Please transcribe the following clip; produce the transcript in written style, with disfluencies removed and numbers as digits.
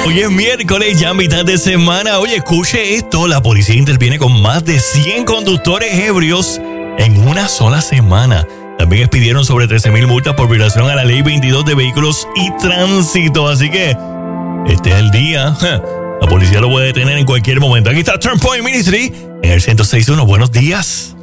Hoy es miércoles, ya mitad de semana. Oye, escuche esto. La policía interviene con más de 100 conductores ebrios en una sola semana. También expidieron sobre 13,000 multas por violación a la ley 22 de vehículos y tránsito. Así que este es el día. La policía lo puede detener en cualquier momento. Aquí está Turn Point Ministry en el 106.1. Buenos días.